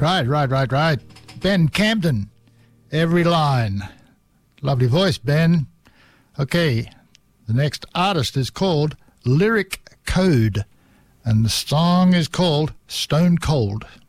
Right. Ben Camden, Every Line. Lovely voice, Ben. Okay, the next artist is called Lyric Code, and the song is called Stone Cold.